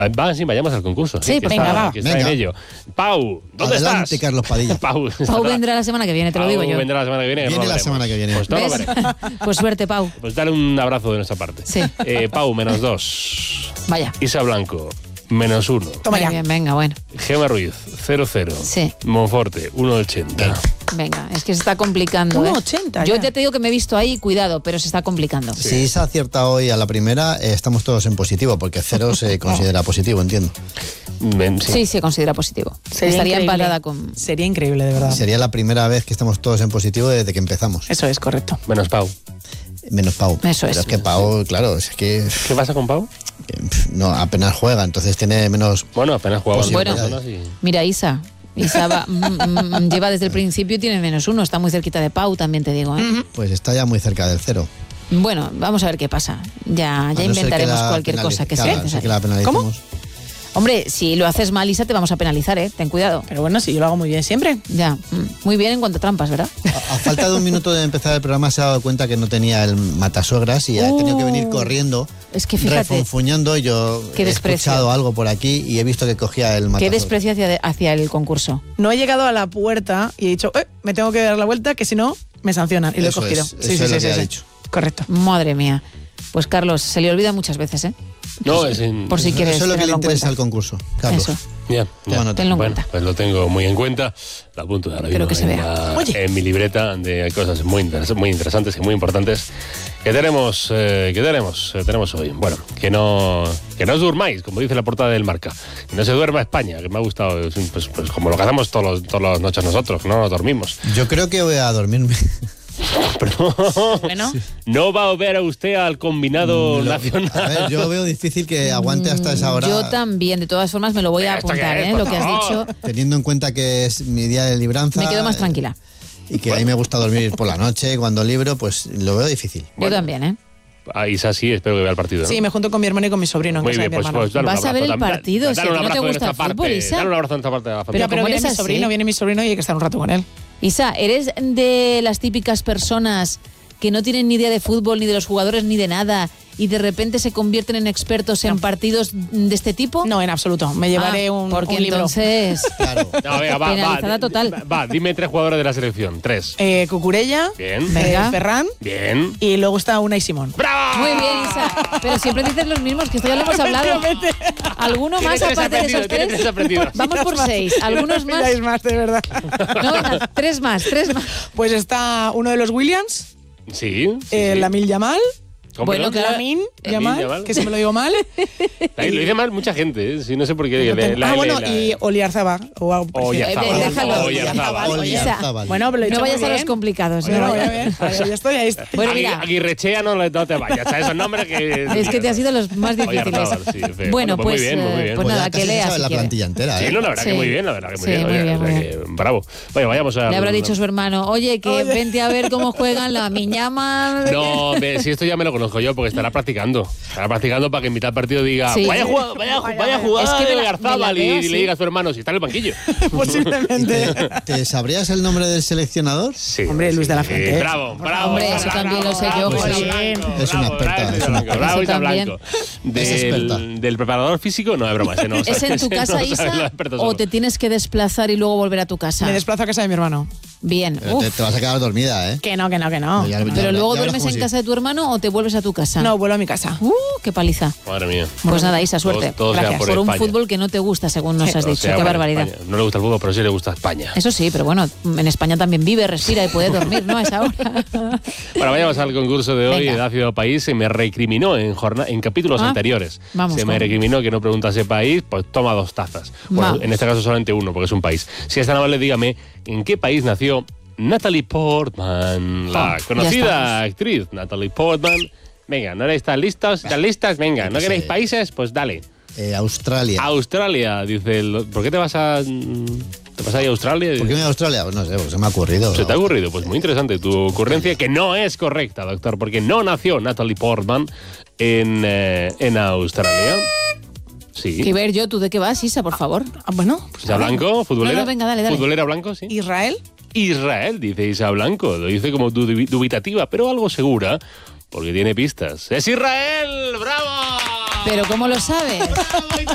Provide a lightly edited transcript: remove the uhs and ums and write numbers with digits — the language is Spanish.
Sí, vayamos al concurso. Sí, que venga, está, va. que está en ello. Pau, ¿dónde Adelante, estás? Carlos Padilla. Pau vendrá la semana que viene, te lo digo yo. vendrá la semana que viene. Viene la semana que viene. Pues, no lo ¿Ves? veré. Pues suerte, Pau. Pues dale un abrazo de nuestra parte. Sí. Pau, -2. Vaya. Isa Blanco, -1. Toma ya. Bien, venga, bueno. Gema Ruiz, 0-0. Sí. Monforte, 1,80. Venga, es que se está complicando. 1,80 Yo ya. ya te digo que me he visto ahí, cuidado, pero se está complicando. Si Isa acierta hoy a la primera, estamos todos en positivo, porque 0 se considera positivo, entiendo. Sí, se considera positivo. Estaría empatada con... Sería increíble, de verdad. Sería la primera vez que estamos todos en positivo desde que empezamos. Eso es correcto. Menos Pau. Menos Pau. Eso es. Pero es que Pau, claro, es que... ¿Qué pasa con Pau? No, apenas juega, entonces tiene menos... Bueno, apenas jugaba. Bueno, mira, Isa va, lleva desde el principio y tiene -1. Está muy cerquita de Pau, también te digo. Pues está ya muy cerca del 0. Bueno, vamos a ver qué pasa. Ya inventaremos cualquier cosa que sea necesaria. Que la penalicemos. ¿Cómo? Hombre, si lo haces mal, Isa, te vamos a penalizar, ten cuidado. Pero bueno, si yo lo hago muy bien siempre. Ya, muy bien en cuanto a trampas, ¿verdad? A falta de un minuto de empezar el programa se ha dado cuenta que no tenía el matasuegras y ha tenido que venir corriendo, es que fíjate, refunfuñando. Yo qué he desprecio. escuchado algo por aquí y he visto que cogía el matasuegras. Qué desprecio hacia el concurso. No he llegado a la puerta y he dicho, me tengo que dar la vuelta, que si no, me sancionan. Y lo he Eso cogido. es, eso es lo que ha dicho. Correcto. Madre mía. Pues Carlos, se le olvida muchas veces, No, por si quieres. Eso es lo que le tenerlo en interesa cuenta. al concurso, Carlos. Eso. Ya. Tenlo en cuenta. Pues lo tengo muy en cuenta. Lo apunto ahora Espero mismo que se vea. en mi libreta de cosas muy interesantes y muy importantes que tenemos hoy. Bueno, que no os durmáis, como dice la portada del Marca. Que no se duerma España, que me ha gustado. Pues como lo que hacemos todas las noches nosotros, no nos dormimos. Yo creo que voy a dormirme. Pero Bueno. ¿no va a ver a usted al combinado nacional? A ver, yo veo difícil que aguante hasta esa hora. Yo también, de todas formas, me lo voy a ¿Esto apuntar, qué es, lo por que has favor? dicho. Teniendo en cuenta que es mi día de libranza. Me quedo más tranquila. Y que a mí me gusta dormir por la noche cuando libro, pues lo veo difícil. Yo también, Isa sí, espero que vea el partido, ¿no? Sí, me junto con mi hermano y con mi sobrino. En Muy casa de bien, mi hermano. pues dale un Vas a ver abrazo el también. partido, Dale si un no te abrazo de gusta nuestra el fútbol, parte. Isa. Dale un abrazo de nuestra parte de la familia. Pero ¿cómo viene eres mi así? sobrino y hay que estar un rato con él. Isa, ¿eres de las típicas personas que no tienen ni idea de fútbol, ni de los jugadores, ni de nada, y de repente se convierten en expertos en partidos de este tipo? No, en absoluto. Me llevaré un libro. Entonces, Claro. No, venga, penalizada total. Va, dime 3 jugadores de la selección. 3. Cucurella, Bien. Venga. Ferran Bien. y luego está Unai Simón. ¡Bravo! muy bien, Isa. Pero siempre dices los mismos, que esto ya lo hemos hablado. ¿Alguno Tiene más tres aparte de esos aprendidos, tiene 3 tres? aprendidos. Vamos por 6. ¿Algunos No más? pidáis más, de verdad. No, venga, 3 más. Pues está uno de los Williams, Sí. Lamine Yamal. ¿Cómo Bueno, que no? claro. Lamine Yamal. Yamal, que si me lo digo mal. Ahí lo dice mal mucha gente, ¿eh? Sí, no sé por qué. Y Oliarzabal. Déjalo. Oyarzábal. Bueno, pero lo he No dicho vayas muy a los bien. complicados. Bueno, ¿no? voy a ver. Ahí estoy, ahí está. Bueno, mira, Aguirrechea no te vayas a esos nombres que... es que te has ido los más difíciles. Oyarzábal, sí, sí. Bueno, Muy bien, muy bien. pues nada, que casi se lea sabe si la quiere. plantilla entera, Sí, ¿eh? no, la verdad Sí. que muy bien, la verdad que muy Sí, bien. muy Oye, bien, o sea muy que, bravo. Bueno, vayamos a... Le habrá dicho su hermano, oye, que vente a ver cómo juegan la Miñama. No, si esto ya me lo conozco yo, porque estará practicando. Estará practicando para que en mitad del partido diga, Sí. vaya jugada Es que de me la Oyarzábal veo, y sí. le diga a su hermano si está en el banquillo. Posiblemente. ¿Te sabrías el nombre del seleccionador? Sí. Hombre, Luis de la Fuente. Bravo. Hombre, eso también lo sé yo, Jolín. Es una experta, es una experta. Bravo, Isa Eso también. Blanco. Es experta. Del preparador físico, no, es broma. Ese no ¿Es sabe, en tu ese casa, no sabe, Isa, los expertos o somos. te tienes que desplazar y luego volver a tu casa? Me desplazo a casa de mi hermano. Bien. Pero te vas a quedar dormida, ¿eh? Que no. Ya- Pero luego ya verás duermes cómo en sí. casa de tu hermano o te vuelves a tu casa. No, vuelvo a mi casa. Qué paliza. Madre mía. Pues nada, Isa, suerte. Todo sea Gracias. por un España. fútbol que no te gusta, según nos has Todo dicho. sea Qué por barbaridad. España. No le gusta el fútbol, pero sí le gusta España. Eso sí, pero bueno, en España también vive, respira y puede dormir, ¿no? A esa hora. Bueno, vayamos al concurso de hoy. Venga. Edad País se me recriminó en capítulos anteriores. Vamos Se me con- recriminó que no preguntase país, pues toma 2 tazas. Bueno, Vamos. en este caso solamente uno, porque es un país. Si es tan amable, dígame, ¿en qué país nació Natalie Portman? La Ya conocida actriz Natalie Portman. Venga, ¿no estáis listos? ¿Están listas? Venga, ¿no Sí. queréis países? Pues dale. Australia. Australia, dice el... ¿Por qué te vas a ir a Australia? ¿Por qué me voy a Australia? Pues no sé, porque se me ha ocurrido. ¿Se te ha ocurrido? Pues muy interesante tu ocurrencia, que no es correcta, doctor, porque no nació Natalie Portman en Australia. Sí. Y ver yo, ¿tú de qué vas, Isa, por favor? Bueno, pues Isa Blanco, futbolera. No, venga, dale. Futbolera blanco, sí. Israel. Israel, dice Isa Blanco. Lo dice como dubitativa, pero algo segura, porque tiene pistas. ¡Es Israel! ¡Bravo! Pero ¿cómo lo sabes?